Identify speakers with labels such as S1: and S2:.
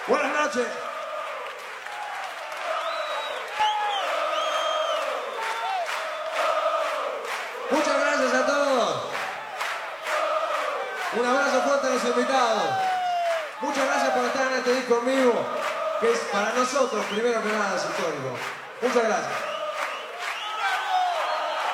S1: Buenas noches. Muchas gracias a todos. Un abrazo fuerte a los invitados. Muchas gracias por estar en este disco en vivo, que es para nosotros, primero que nada, es histórico. Muchas gracias.